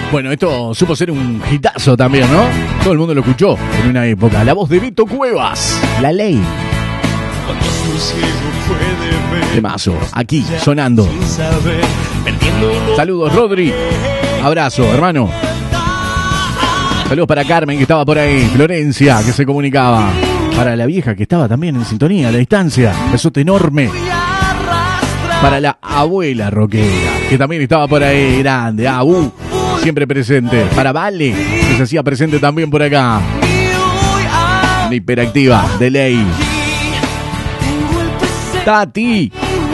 Bueno, esto supo ser un hitazo también, ¿no? Todo el mundo lo escuchó en una época. La voz de Beto Cuevas, La Ley. Temazo, aquí, sonando. Saludos, Rodri. Abrazo, hermano. Saludos para Carmen, que estaba por ahí. Florencia, que se comunicaba. Para la vieja, que estaba también en sintonía, a la distancia. Besote enorme. Para la abuela rockera, que también estaba por ahí, grande. Siempre presente. Para Vale, que se hacía presente también por acá. Una hiperactiva, de ley. Tati.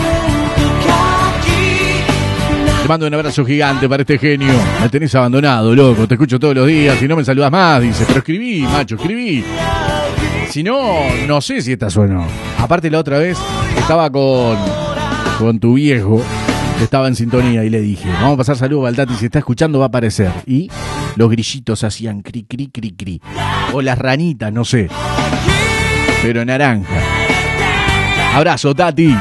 Te mando un abrazo gigante para este genio. Me tenés abandonado, loco. Te escucho todos los días y no me saludas más. Dice, pero escribí, macho, escribí. Si no, no sé si estás o no. Aparte la otra vez estaba con tu viejo, que estaba en sintonía, y le dije, vamos a pasar saludos al Tati, si está escuchando va a aparecer. Y los grillitos hacían cri, cri, cri, cri. O las ranitas, no sé. Pero naranja. Abrazo, Tati.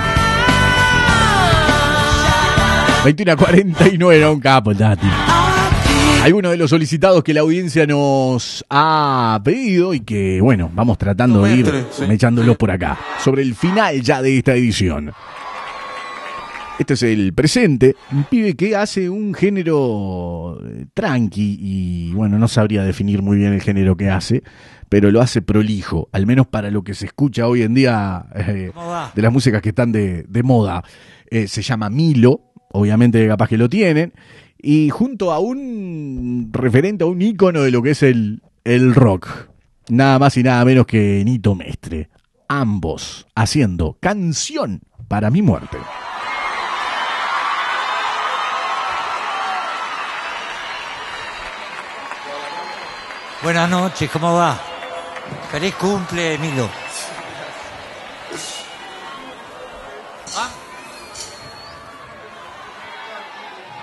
21:49, era un capo, Tati. Algunos de los solicitados que la audiencia nos ha pedido y que, bueno, vamos tratando de ir echándolos por acá. Sobre el final ya de esta edición. Este es el presente, un pibe que hace un género tranqui y, bueno, no sabría definir muy bien el género que hace, pero lo hace prolijo, al menos para lo que se escucha hoy en día de las músicas que están de moda. Se llama Milo, obviamente capaz que lo tienen, y junto a un referente, a un ícono de lo que es el rock, nada más y nada menos que Nito Mestre, ambos haciendo Canción para mi muerte. Buenas noches, ¿cómo va? Feliz cumple, Milo.